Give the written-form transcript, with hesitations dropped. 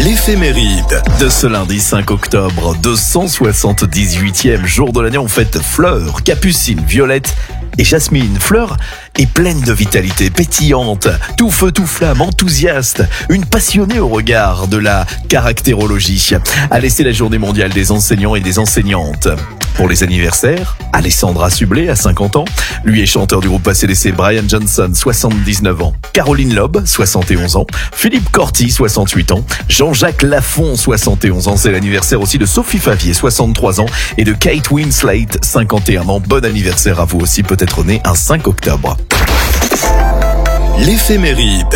L'éphéméride de ce lundi 5 octobre, 278e jour de l'année, on fête Fleur, Capucine, Violette et Jasmine. Fleur est pleine de vitalité, pétillante, tout feu, tout flamme, enthousiaste, une passionnée au regard de la caractérologie. Allez, c'est la journée mondiale des enseignants et des enseignantes. Pour les anniversaires, Alessandra Sublet a 50 ans. Lui est chanteur du groupe AC/DC. Brian Johnson, 79 ans. Caroline Loeb, 71 ans. Philippe Corti, 68 ans. Jean-Jacques Lafont, 71 ans. C'est l'anniversaire aussi de Sophie Favier, 63 ans. Et de Kate Winslet, 51 ans. Bon anniversaire à vous aussi, peut-être né un 5 octobre. L'éphéméride.